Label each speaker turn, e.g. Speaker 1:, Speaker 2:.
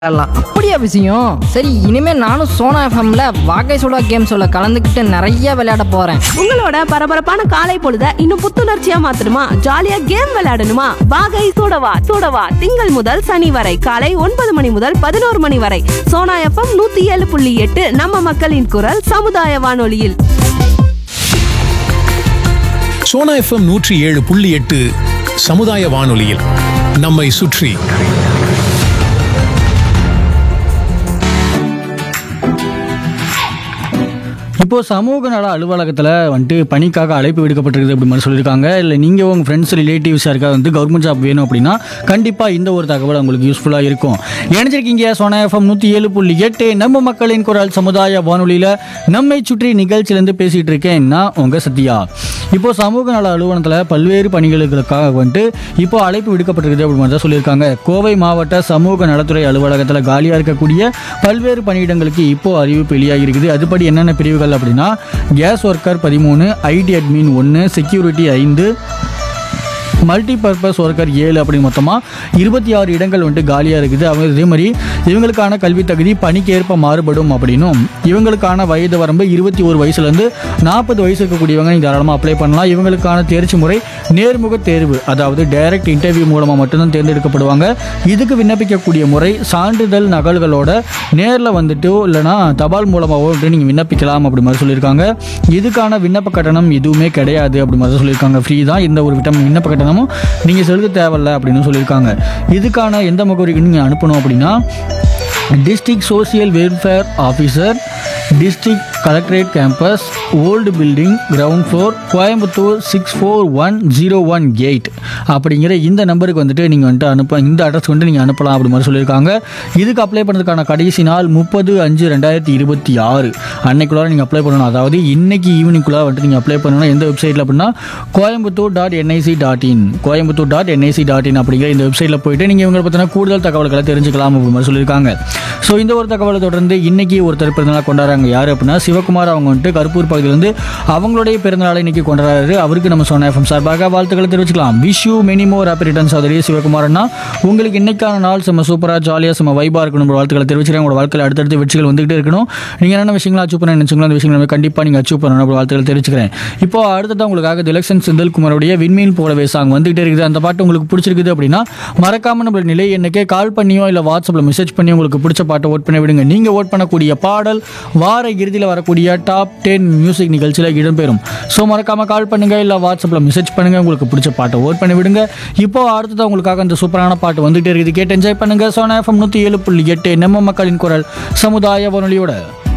Speaker 1: அப்படியா விஷயம்? சரி, இனிமே நானும் சோனா எஃப்எம்ல வாகை சுடா கேம் சொல்ல கலந்துக்கிட்டு நிறைய விளையாட போறேன்.
Speaker 2: உங்களோட பரபரப்பான காலை பொழுத இன்னும் புத்துணர்ச்சியா மாத்தணுமா? ஜாலியா கேம் விளையாடணுமா? வாகை சூடவா சூடவா திங்கள் முதல் சனி வரை காலை 9 மணி முதல் 11 மணி வரை சோனா எஃப்எம் 107.8 நம்ம மக்களின் குரல் சமுதாய வானொலியில்.
Speaker 3: சோனா எஃப்எம் 107.8 சமுதாய வானொலியில் நம்மை சுற்றி.
Speaker 4: இப்போ சமூக நல அலுவலகத்தில் வந்துட்டு பணிக்காக அழைப்பு விடுக்கப்பட்டிருக்குது அப்படி மாதிரி சொல்லியிருக்காங்க. இல்லை நீங்கள் உங்கள் ஃப்ரெண்ட்ஸ் ரிலேட்டிவ்ஸ் யாருக்காவது வந்து கவர்மெண்ட் ஜாப் வேணும் அப்படின்னா கண்டிப்பாக இந்த ஒரு தகவல் உங்களுக்கு யூஸ்ஃபுல்லாக இருக்கும். இணைஞ்சிருக்கீங்க சோனா எஃப்எம் 107.8 நம்ம மக்களின் குரல் சமுதாய வானொலியில் நம்மை சுற்றி நிகழ்ச்சியிலேருந்து பேசிகிட்டு இருக்கேன் நான் உங்கள் சத்யா. இப்போது சமூக நல அலுவலகத்தில் பல்வேறு பணிகளுக்காக வந்துட்டு இப்போ அழைப்பு விடுக்கப்பட்டிருக்குது அப்படி மாதிரி தான் சொல்லியிருக்காங்க. கோவை மாவட்ட சமூக நலத்துறை அலுவலகத்தில் காலியாக இருக்கக்கூடிய பல்வேறு பணியிடங்களுக்கு இப்போ அறிவிப்பு வெளியாகி இருக்குது. அதுபடி என்னென்ன பிரிவுகள் அப்படின்னா case worker 13, ID admin 1, security 5, multi purpose worker 7 அப்படி மொத்தமாக 26 இடங்கள் வந்துட்டு காலியாக இருக்குது. அதே மாதிரி இவங்களுக்கான கல்வி தகுதி பணிக்கேற்ப மாறுபடும் அப்படின்னும் இவங்களுக்கான வயது வரம்பு 21 வயசுலேருந்து 40 வயசு இருக்கக்கூடியவங்க நீங்கள் தாராளமாக அப்ளை பண்ணலாம். இவங்களுக்கான தேர்ச்சி முறை நேர்முக தேர்வு, அதாவது டைரக்ட் இன்டர்வியூ மூலமாக மட்டும்தான் தேர்ந்தெடுக்கப்படுவாங்க. இதுக்கு விண்ணப்பிக்கக்கூடிய முறை சான்றிதழ் நகல்களோட நேரில் வந்துட்டு இல்லைனா தபால் மூலமாகவோ வந்துட்டு நீங்கள் விண்ணப்பிக்கலாம் அப்படி மாதிரி சொல்லியிருக்காங்க. இதுக்கான விண்ணப்ப கட்டணம் எதுவுமே கிடையாது அப்படி மாதிரி சொல்லியிருக்காங்க. ஃப்ரீ தான், இந்த ஒரு விண்ணப்ப கட்டணமும் நீங்கள் செலுத்த தேவையில்லை அப்படின்னு சொல்லியிருக்காங்க. இதுக்கான எந்த முகவரிக்கு நீங்கள் அனுப்பணும் அப்படின்னா district social welfare officer, district collectorate campus, old building, ground floor, Coimbatore 641018 அப்படிங்கிற இந்த நம்பருக்கு வந்துட்டு நீங்கள் வந்துட்டு இந்த அட்ரஸ் வந்துட்டு நீங்கள் அனுப்பலாம் அப்படி மாதிரி சொல்லியிருக்காங்க. இதுக்கு அப்ளை பண்ணுறதுக்கான கடைசி நாள் 30/5/2026 அன்னைக்குள்ளார நீங்கள் அப்ளை பண்ணணும். அதாவது இன்னைக்கு ஈவினிங்குள்ளார வந்துட்டு நீங்கள் அப்ளை பண்ணணும். எந்த வெப்சைட்டில் அப்படின்னா coimbatore.nic.in coimbatore.nic.in அப்படிங்கிற இந்த வெப்சைட்டில் போயிட்டு நீங்கள் இவங்களை பற்றின கூடுதல் தகவல்களை தெரிஞ்சுக்கலாம் அப்படி மாதிரி சொல்லியிருக்காங்க. ஸோ இந்த ஒரு தகவலை தொடர்ந்து இன்னைக்கு ஒருத்தர் பிறந்தநாள் கொண்டாடுறாங்க. யார் அப்படின்னா சிவகுமார். அவங்க வந்துட்டு கருப்பூர் பகுதியிலிருந்து அவங்களுடைய பிறந்தநாளை இன்னைக்கு கொண்டாடுறாரு. அவருக்கு நம்ம சோனா எஃப்எம் சார்பாக வாழ்த்துக்களை தெரிவிச்சுக்கலாம். Wish you many more happy returns of the டே சிவகுமார்னா. உங்களுக்கு இன்னைக்கான நாள் செம்ம சூப்பராக ஜாலியாக செம்ம வைபாக இருக்கணும். வாழ்த்துக்களை தெரிவிச்சுக்கிறேன். உங்களோட வாழ்க்கையில் அடுத்தடுத்து வெற்றிகள் வந்துகிட்டே இருக்கணும். நீங்கள் என்னென்ன விஷயங்களை அச்சீவ் பண்ண நினைச்சீங்களோ அந்த விஷயங்களை கண்டிப்பாக நீங்கள் அச்சீவ் பண்ணணும். வாழ்த்துக்களை தெரிவிச்சுக்கிறேன். இப்போ அடுத்ததான் உங்களுக்காக எலெக்ஷன் செந்தில்குமாரோடைய விண்மீன் போலவே சாங் வந்துகிட்டே இருக்குது. அந்த பாட்டு உங்களுக்கு பிடிச்சிருக்குது அப்படின்னா மறக்காம நம்ம நிலை எண்ணுக்கே கால் பண்ணியோ இல்லை வாட்ஸ்அப்பில் மெசேஜ் பண்ணி உங்களுக்கு பிடிச்ச பாட்டை ஓட் பண்ணி விடுங்க. நீங்கள் ஓட் பண்ணக்கூடிய பாடல் வார இறுதியில் வரக்கூடிய டாப் 10 மியூசிக் நிகழ்ச்சியில் இடம்பெறும். ஸோ மறக்காம கால் பண்ணுங்க இல்லை வாட்ஸ்அப்பில் மெசேஜ் பண்ணுங்க. உங்களுக்கு பிடிச்ச பாட்டை ஓட் பண்ணி விடுங்க. இப்போ அடுத்ததான் உங்களுக்காக அந்த சூப்பரான பாட்டு வந்துகிட்டே இருக்குது. கேட்டு என்ஜாய் பண்ணுங்க. சோனா எஃப்எம் 107.8 நம்ம மக்களின் குரல் சமுதாய வானொலியோட.